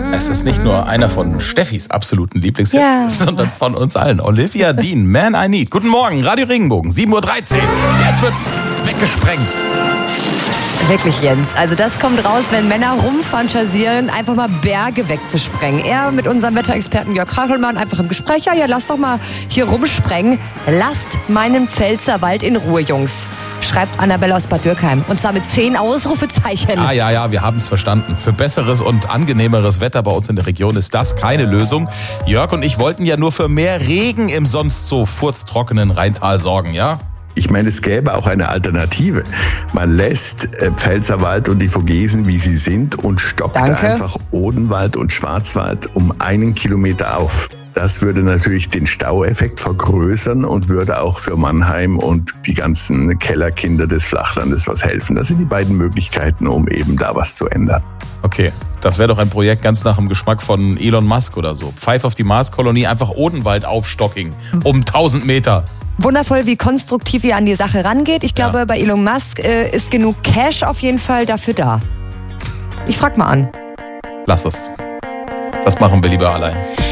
Es ist nicht nur einer von Steffis absoluten Lieblingshits, sondern von uns allen. Olivia Dean, Man I Need. Guten Morgen, Radio Regenbogen, 7:13 Uhr. Jetzt wird weggesprengt. Wirklich, Jens. Also das kommt raus, wenn Männer rumfantasieren, einfach mal Berge wegzusprengen. Er mit unserem Wetterexperten Jörg Krachelmann einfach im Gespräch. Ja, lass doch mal hier rumsprengen. Lasst meinen Pfälzerwald in Ruhe, Jungs. Schreibt Annabelle aus Bad Dürkheim. Und zwar mit 10 Ausrufezeichen. Ja, wir haben es verstanden. Für besseres und angenehmeres Wetter bei uns in der Region ist das keine Lösung. Jörg und ich wollten ja nur für mehr Regen im sonst so furztrockenen Rheintal sorgen, ja? Ich meine, es gäbe auch eine Alternative. Man lässt Pfälzerwald und die Vogesen, wie sie sind, und stockt einfach Odenwald und Schwarzwald um 1 Kilometer auf. Das würde natürlich den Staueffekt vergrößern und würde auch für Mannheim und die ganzen Kellerkinder des Flachlandes was helfen. Das sind die beiden Möglichkeiten, um eben da was zu ändern. Okay, das wäre doch ein Projekt ganz nach dem Geschmack von Elon Musk oder so. Pfeif auf die Marskolonie, einfach Odenwald aufstocking um 1000 Meter. Wundervoll, wie konstruktiv ihr an die Sache rangeht. Ich glaube, bei Elon Musk ist genug Cash auf jeden Fall dafür da. Ich frag mal an. Lass es. Das machen wir lieber allein.